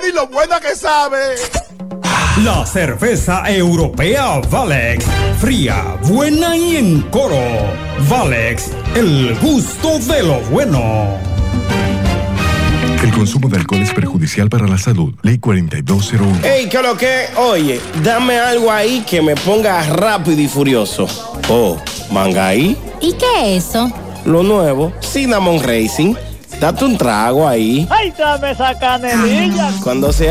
y lo buena que sabe. La cerveza europea Valex. Fría, buena y en coro. Valex, el gusto de lo bueno. El consumo de alcohol es perjudicial para la salud. Ley 4201. Ey, ¿qué lo que? Oye, dame algo ahí que me ponga rápido y furioso. Oh, Mangaí. ¿Y qué es eso? Lo nuevo, Cinnamon Racing. Date un trago ahí. ¡Ay, dame esa canelilla! Cuando se